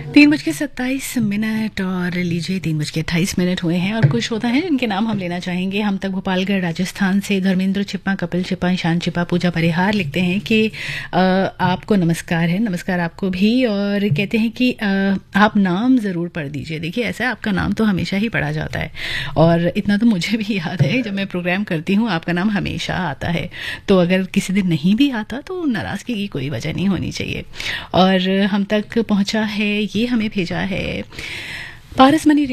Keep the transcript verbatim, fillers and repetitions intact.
तीन बज के सत्ताईस मिनट और लीजिए तीन बज के अट्ठाईस मिनट हुए हैं और कुछ होता है जिनके नाम हम लेना चाहेंगे। हम तक भोपालगढ़ राजस्थान से धर्मेंद्र चिप्पा, कपिल चिप्पा, ईशान चिप्पा, पूजा परिहार लिखते हैं कि आ, आपको नमस्कार है। नमस्कार आपको भी। और कहते हैं कि आ, आप नाम ज़रूर पढ़ दीजिए। देखिए ऐसा है, आपका नाम तो हमेशा ही पढ़ा जाता है और इतना तो मुझे भी याद है, जब मैं प्रोग्राम करती हूँ आपका नाम हमेशा आता है। तो अगर किसी दिन नहीं भी आता तो नाराज़गी की कोई वजह नहीं होनी चाहिए। और हम तक पहुँचा है, ये हमें भेजा है पारस मनी